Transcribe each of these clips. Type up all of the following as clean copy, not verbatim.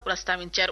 ప్రస్తావించారు.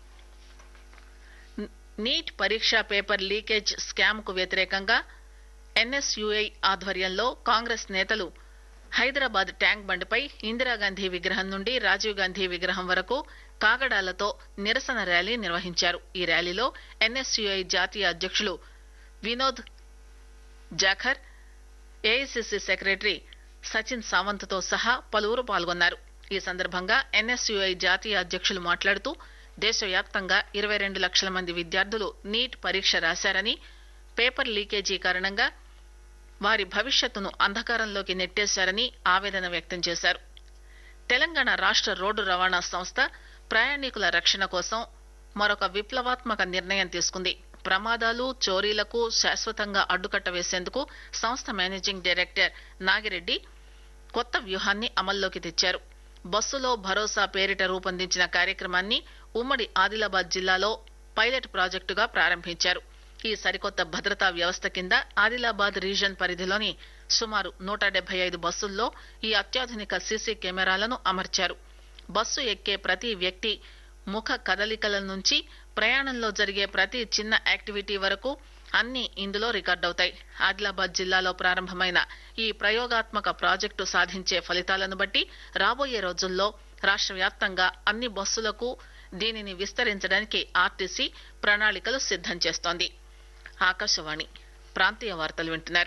నీట్ పరీక్ష paper leakage scam కు వ్యతిరేకంగా ఎన్ఎస్యుఐ ఆధ్వర్యంలో కాంగ్రెస్ నేతలు హైదరాబాద్ ట్యాంక్ బండ్పై ఇందిరాగాంధీ విగ్రహం నుండి రాజీవ్ గాంధీ విగ్రహం వరకు కాగడాలతో నిరసన ర్యాలీ నిర్వహించారు. ఈ ర్యాలీలో ఎన్ఎస్యుఐ జాతీయ అధ్యక్షులు వినోద్ జాఖర్, ఏఐసిసి సెక్రటరీ సచిన్ సావంత్ తో సహా పలువురు పాల్గొన్నారు. ఈ సందర్భంగా ఎన్ఎస్యుఐ జాతీయ అధ్యక్షులు మాట్లాడుతూ దేశవ్యాప్తంగా 22 లక్షల మంది విద్యార్థులు నీట్ పరీక్ష రాశారని, పేపర్ లీకేజీ కారణంగా వారి భవిష్యత్తును అంధకారంలోకి నెట్టేశారని ఆవేదన వ్యక్తం చేశారు. తెలంగాణ రాష్ట్ర రోడ్డు రవాణా సంస్థ ప్రయాణికుల రక్షణ కోసం మరొక విప్లవాత్మక నిర్ణయం తీసుకుంది. ప్రమాదాలు, చోరీలకు శాశ్వతంగా అడ్డుకట్ట వేసేందుకు సంస్థ మేనేజింగ్ డైరెక్టర్ నాగిరెడ్డి కొత్త వ్యూహాన్ని అమల్లోకి తెచ్చారు. బస్సులో భరోసా పేరిట రూపొందించిన కార్యక్రమాన్ని ఉమ్మడి ఆదిలాబాద్ జిల్లాలో పైలట్ ప్రాజెక్టుగా ప్రారంభించారు. ఈ సరికొత్త భద్రతా వ్యవస్థ కింద ఆదిలాబాద్ రీజన్ పరిధిలోని సుమారు 175 బస్సుల్లో ఈ అత్యాధునిక సీసీ కెమెరాలను అమర్చారు. బస్సు ఎక్కే ప్రతి వ్యక్తి ముఖ కదలికల నుంచి ప్రయాణంలో జరిగే ప్రతి చిన్న యాక్టివిటీ వరకు అన్ని ఇందులో రికార్డవుతాయి. ఆదిలాబాద్ జిల్లాలో ప్రారంభమైన ఈ ప్రయోగాత్మక ప్రాజెక్టు సాధించే ఫలితాలను బట్టి రాబోయే రోజుల్లో రాష్ట్ర వ్యాప్తంగా అన్ని బస్సులకు దీనిని విస్తరించడానికి ఆర్టీసీ ప్రణాళికలు సిద్దం చేస్తోంది. ఆకాశవాణి ప్రాంతీయ వార్తలు వింటున్నారు.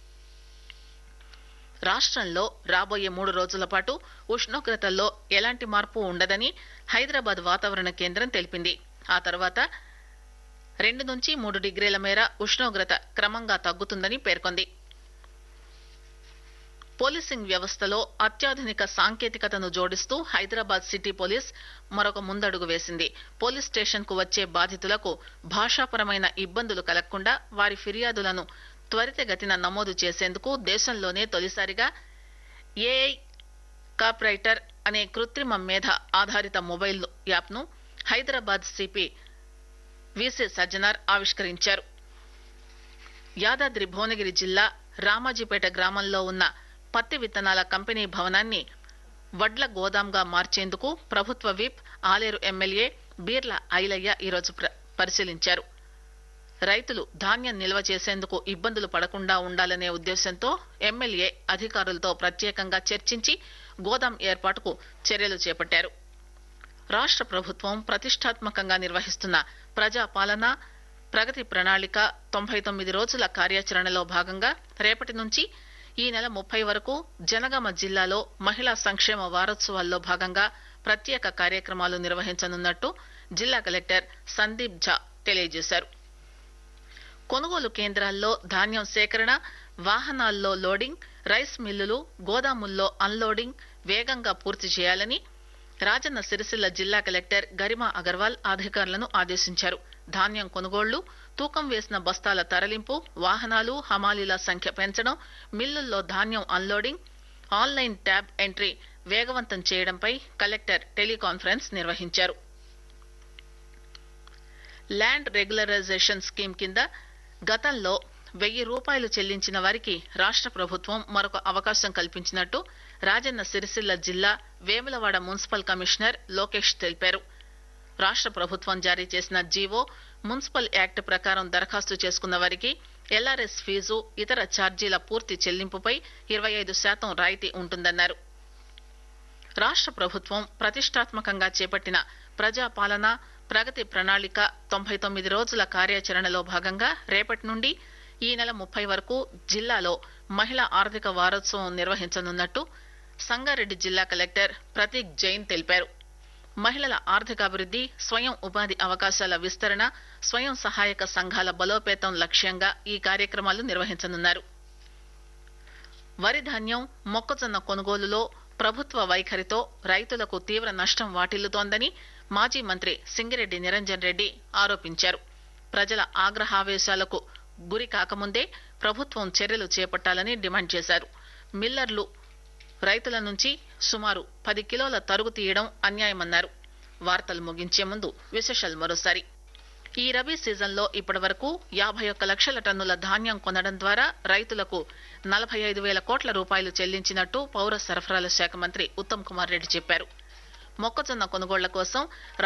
రాష్ట్రంలో రాబోయే 3 రోజుల పాటు ఉష్ణోగ్రతల్లో ఎలాంటి మార్పు ఉండదని హైదరాబాద్ వాతావరణ కేంద్రం తెలిపింది. ఆ తర్వాత 2 నుంచి 3 డిగ్రీల మేర ఉష్ణోగ్రత క్రమంగా తగ్గుతుందని పేర్కొంది. పోలీసింగ్ వ్యవస్థలో అత్యాధునిక సాంకేతికతను జోడిస్తూ హైదరాబాద్ సిటీ పోలీస్ మరొక ముందడుగు వేసింది. పోలీస్ స్టేషన్ కు వచ్చే బాధితులకు భాషాపరమైన ఇబ్బందులు కలగకుండా వారి ఫిర్యాదులను త్వరితగతిన నమోదు చేసేందుకు దేశంలోనే తొలిసారిగా ఏఐ కాప్రైటర్ అనే కృత్రిమ మేధ ఆధారిత మొబైల్ యాప్ ను హైదరాబాద్ సిపి విసి సజ్జనార్ ఆవిష్కరించారు. యాదాద్రి భువనగిరి జిల్లా రామాజీపేట గ్రామంలో ఉన్న పత్తి విత్తనాల కంపెనీ భవనాన్ని వడ్ల గోదాంగా మార్చేందుకు ప్రభుత్వ విప్ ఆలేరు ఎమ్మెల్యే బీర్ల ఐలయ్య ఈరోజు పరిశీలించారు. రైతులు ధాన్యం నిల్వ చేసేందుకు ఇబ్బందులు పడకుండా ఉండాలనే ఉద్దేశంతో ఎమ్మెల్యే అధికారులతో ప్రత్యేకంగా చర్చించి గోదాం ఏర్పాటుకు చర్యలు చేపట్టారు. రాష్ట్ర ప్రభుత్వం ప్రతిష్టాత్మకంగా నిర్వహిస్తున్న ప్రజాపాలన ప్రగతి ప్రణాళిక 99 రోజుల కార్యాచరణలో భాగంగా రేపటి నుంచి ఈ నెల 30 వరకు జనగామ జిల్లాలో మహిళా సంక్షేమ వారోత్సవాల్లో భాగంగా ప్రత్యేక కార్యక్రమాలు నిర్వహించనున్నట్టు జిల్లా కలెక్టర్ సందీప్ ఝా తెలియజేశారు. కొనుగోలు కేంద్రాల్లో ధాన్యం సేకరణ, వాహనాల్లో లోడింగ్, రైస్ మిల్లులు, గోదాముల్లో అన్లోడింగ్ వేగంగా పూర్తి చేయాలని రాజన్న సిరిసిల్ల జిల్లా కలెక్టర్ గరిమా అగర్వాల్ అధికారులను ఆదేశించారు. ధాన్యం కొనుగోళ్లు, తూకం వేసిన బస్తాల తరలింపు, వాహనాలు, హమాలీల సంఖ్య పెంచడం, మిల్లుల్లో ధాన్యం అన్లోడింగ్, ఆన్లైన్ ట్యాబ్ ఎంట్రీ వేగవంతం చేయడంపై కలెక్టర్ టెలికాన్ఫరెన్స్ నిర్వహించారు. ల్యాండ్ రెగ్యులరైజేషన్ స్కీమ్ కింద గతంలో 1000 రూపాయలు చెల్లించిన వారికి రాష్ట్ర ప్రభుత్వం మరొక అవకాశం కల్పించినట్టు రాజన్న సిరిసిల్ల జిల్లా వేములవాడ మున్సిపల్ కమిషనర్ లోకేష్ తెలిపారు. రాష్ట్ర ప్రభుత్వం జారీ చేసిన జీవో, మున్సిపల్ యాక్ట్ ప్రకారం దరఖాస్తు చేసుకున్న వారికి ఎల్ఆర్ఎస్ ఫీజు, ఇతర ఛార్జీల పూర్తి చెల్లింపుపై 25% రాయితీ ఉంటుందన్నారు. రాష్ట్ర ప్రభుత్వం ప్రతిష్టాత్మకంగా చేపట్టిన ప్రజాపాలన ప్రగతి ప్రణాళిక 99 రోజుల కార్యాచరణలో భాగంగా రేపటి నుండి ఈ నెల 30 వరకు జిల్లాలో మహిళా ఆర్థిక వారోత్సవం నిర్వహించనున్నట్టు సంగారెడ్డి జిల్లా కలెక్టర్ ప్రతీక్ జైన్ తెలిపారు. మహిళల ఆర్థికాభివృద్ది, స్వయం ఉపాధి అవకాశాల విస్తరణ, స్వయం సహాయక సంఘాల బలోపేతం లక్ష్యంగా ఈ కార్యక్రమాలు నిర్వహించనున్నారు. వరి ధాన్యం, మొక్కజొన్న కొనుగోలులో ప్రభుత్వ వైఖరితో రైతులకు తీవ్ర నష్టం వాటిల్లుతోందని మాజీ మంత్రి సింగిరెడ్డి నిరంజన్ రెడ్డి ఆరోపించారు. ప్రజల ఆగ్రహావేశాలకు గురి కాకముందే ప్రభుత్వం చర్యలు చేపట్టాలని డిమాండ్ చేశారు. మిల్లర్లు రైతుల నుంచి సుమారు 10 కిలోల తరుగు తీయడం అన్యాయమన్నారు. వార్తలు ముగించే ముందు విశేషాలు మరోసారి. ఈ రబీ సీజన్లో ఇప్పటి వరకు 51 లక్షల టన్నుల ధాన్యం కొనడం ద్వారా రైతులకు 45,000 కోట్ల రూపాయలు చెల్లించినట్టు పౌర సరఫరాల శాఖ మంత్రి ఉత్తమ్ కుమార్ రెడ్డి చెప్పారు. మొక్కజొన్న కొనుగోళ్ల కోసం